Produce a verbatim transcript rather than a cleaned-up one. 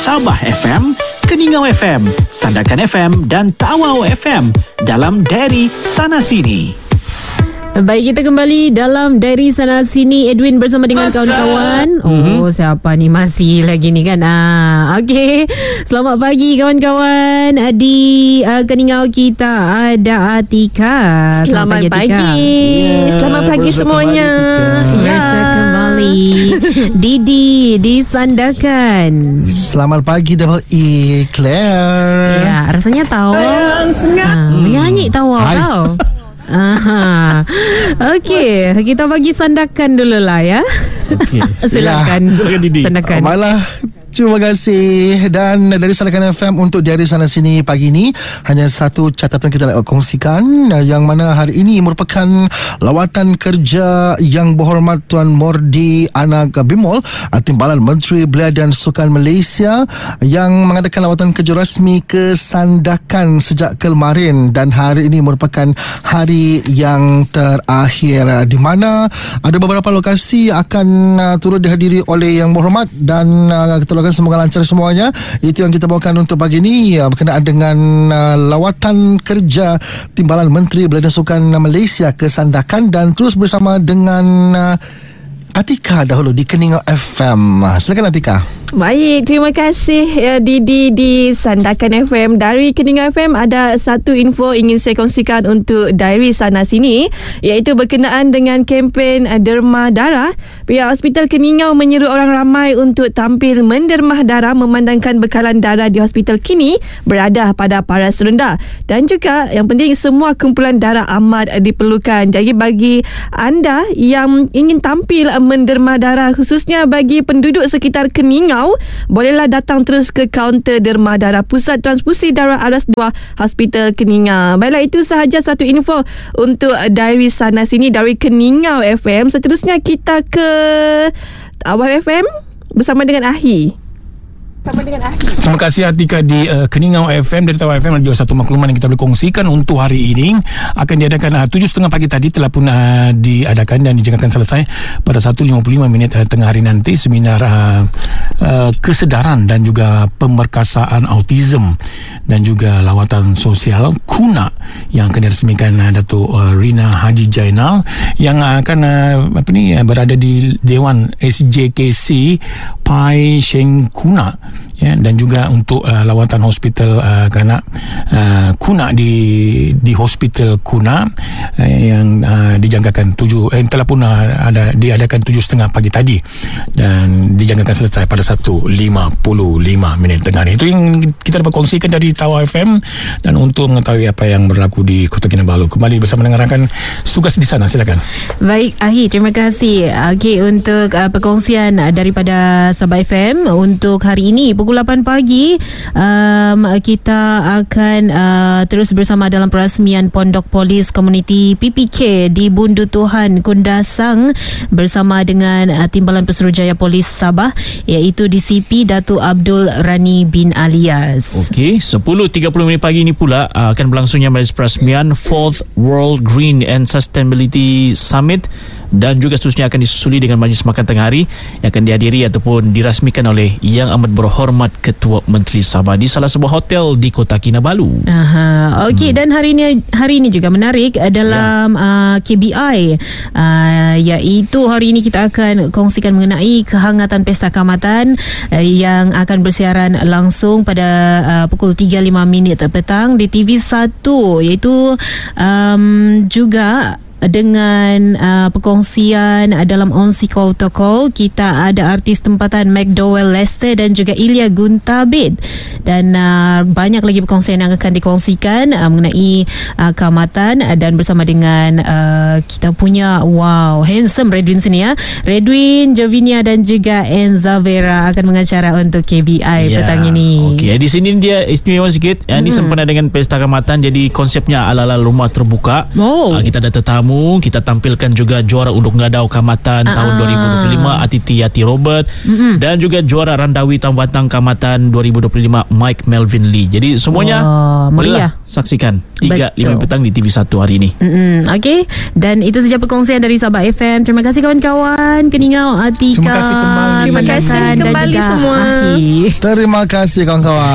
Sabah F M, Keningau F M, Sandakan F M dan Tawau F M dalam Diary Sana Sini. Baik, kita kembali dalam Diary Sana Sini. Edwin bersama dengan Masa. kawan-kawan. Oh, mm-hmm. siapa ni? Masih lagi ni kan? Ah, okey. Selamat pagi kawan-kawan. Di uh, Keningau kita ada Atika. Selamat, Selamat pagi. pagi. Yeah. Selamat pagi Bersa semuanya. Bersa ya. kembali. Didi di Sandakan. Selamat pagi Double E Claire. Ya, rasanya tahu. Ha, menyanyi tahu tau. Aha. Okey, kita bagi Sandakan dulu lah ya. Okey. Silakan. Ya. Sandakan. Malah. Terima kasih. Dan dari Sandakan F M untuk Diary Sana Sini pagi ini, hanya satu catatan kita nak kongsikan, yang mana hari ini merupakan lawatan kerja Yang Berhormat Tuan Mordi Anak Bimol, Timbalan Menteri Belia dan Sukan Malaysia, yang mengadakan lawatan kerja rasmi ke Sandakan sejak kemarin, dan hari ini merupakan hari yang terakhir, di mana ada beberapa lokasi akan uh, turut dihadiri oleh Yang Berhormat, dan uh, kita doakan semoga lancar semuanya. Itu yang kita bawakan untuk pagi ini, uh, berkenaan dengan uh, lawatan kerja Timbalan Menteri Belia dan Sukan Malaysia ke Sandakan. Dan terus bersama dengan uh, Atika dahulu di Keningau F M. Silakan Atika. Baik, terima kasih ya, Didi di Sandakan F M. Dari Keningau F M ada satu info ingin saya kongsikan untuk Diary Sana Sini, iaitu berkenaan dengan kempen derma darah. Pihak Hospital Keningau menyeru orang ramai untuk tampil mendermah darah memandangkan bekalan darah di hospital kini berada pada paras rendah, dan juga yang penting semua kumpulan darah amat diperlukan. Jadi bagi anda yang ingin tampil menderma darah, khususnya bagi penduduk sekitar Keningau, bolehlah datang terus ke kaunter derma darah Pusat Transfusi Darah Aras dua Hospital Keningau. Baiklah, itu sahaja satu info untuk Diary Sana Sini dari Keningau F M. Seterusnya kita ke Tawau F M bersama dengan Ahi. Sama dengan Ahi. Terima kasih Atika di uh, Keningau F M. Dari Tawau F M ada juga satu makluman yang kita boleh kongsikan untuk hari ini. Akan diadakan uh, tujuh tiga puluh pagi tadi telah pun uh, diadakan dan dijangkakan selesai pada satu lima puluh lima minit uh, tengah hari nanti, seminar uh, uh, kesedaran dan juga pemberkasaan autism dan juga lawatan sosial K U N A yang akan diresmikan uh, Datuk uh, Rina Haji Jainal, yang uh, akan uh, apa ni uh, berada di Dewan S J K C Pai Sheng K U N A. Ya, dan juga untuk uh, lawatan hospital uh, kanak uh, K U N A di di hospital K U N A uh, yang uh, dijangkakan tujuh eh, telah pun uh, ada diadakan tujuh setengah pagi tadi dan dijangkakan selesai pada satu lima puluh lima minit tengah hari. Itu yang kita dapat kongsikan dari Tawau F M. Dan untuk mengetahui apa yang berlaku di Kota Kinabalu, kembali bersama dengan rakan tugas di sana. Silakan. Baik Ahi, terima kasih okay, untuk uh, perkongsian daripada Sabah F M untuk hari ini pukul lapan pagi. um, kita akan uh, terus bersama dalam perasmian Pondok Polis Komuniti P P K di Bundu Tuhan Kundasang bersama dengan uh, Timbalan Pesuruhjaya Polis Sabah, iaitu D C P Datuk Abdul Rani bin Alias. Okey, sepuluh tiga puluh minit pagi ini pula uh, akan berlangsungnya majlis perasmian Fourth World Green and Sustainability Summit, dan juga seterusnya akan disusuli dengan majlis makan tengah hari yang akan dihadiri ataupun dirasmikan oleh Yang Amat Berhormat Ketua Menteri Sabah di salah sebuah hotel di Kota Kinabalu. Aha, okey. Hmm. Dan hari ini hari ini juga menarik dalam ya. uh, K B I, uh, iaitu hari ini kita akan kongsikan mengenai kehangatan Pesta Kaamatan uh, yang akan bersiaran langsung pada uh, pukul tiga lima minit petang di T V satu, iaitu um, juga dengan uh, perkongsian uh, dalam Onsi Call to Call. Kita ada artis tempatan McDowell Lester dan juga Ilya Guntabid, dan uh, banyak lagi perkongsian yang akan dikongsikan uh, mengenai uh, keamatan, uh, dan bersama dengan uh, kita punya wow handsome Redwin sini ya. Redwin, Jovinia dan juga Enza Vera akan mengacara untuk K B I ya, petang ini. Okey, di sini dia istimewa sikit. Ini hmm. sempena dengan Pesta Kaamatan, jadi konsepnya ala-ala rumah terbuka. Oh. Uh, kita ada tetamu tetamu. Kita tampilkan juga juara Unduk Ngadau Kamatan uh-huh. tahun dua ribu dua puluh lima Atiti Yati Robert uh-huh. dan juga juara Randawi Tambatang Kamatan dua ribu dua puluh lima Mike Melvin Lee. Jadi semuanya oh, bolehlah saksikan tiga lima petang di T V satu hari ini. Mm-hmm. Okey, dan itu saja perkongsian dari Sabah F M. Terima kasih kawan-kawan, Keningau, Atika. Terima kasih kembali. Terima kasih kembali semua. Terima kasih kawan-kawan.